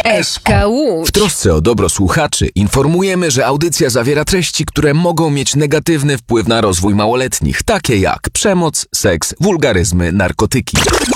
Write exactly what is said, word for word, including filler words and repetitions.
Eszka Łódź. W trosce o dobro słuchaczy informujemy, że audycja zawiera treści, które mogą mieć negatywny wpływ na rozwój małoletnich, takie jak przemoc, seks, wulgaryzmy, narkotyki.